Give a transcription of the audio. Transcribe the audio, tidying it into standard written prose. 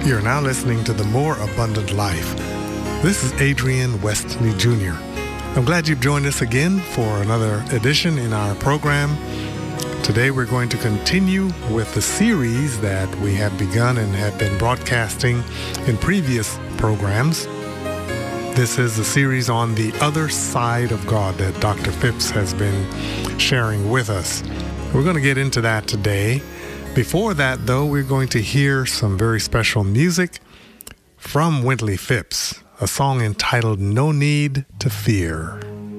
You're now listening to The More Abundant Life. This is Adrian Westley Jr. I'm glad you've joined us again for another edition in our program. Today we're going to continue with the series that we have begun and have been broadcasting in previous programs. This is the series on the other side of God that Dr. Phipps has been sharing with us. We're going to get into that today. Before that, though, we're going to hear some very special music from Wintley Phipps, a song entitled No Need to Fear.